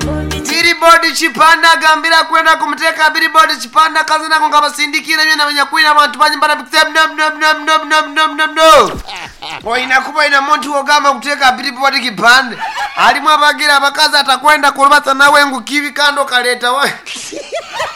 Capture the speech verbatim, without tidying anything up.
Billboard chipanda gambira kwenda kumteka Billboard chipanda kazi nako ngabasindikira nyo na nyakwina abantu banyambara biktem nom nom nom nom nom nom nom no po inakuba ina muntu ogama kuteka Billboard kipande alimwa bagira bakaza atakwenda kulubata nawe ngu kivi kando kaleta we